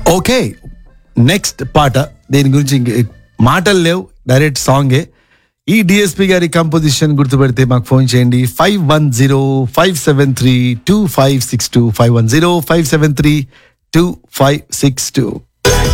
Okay, next పాట. దీని గురించి మాటలు లేవు, డైరెక్ట్ సాంగే. ఈ డిఎస్పి గారి కంపోజిషన్ గుర్తుపెడితే మాకు ఫోన్ చేయండి 510-573-2562 510-573-2562.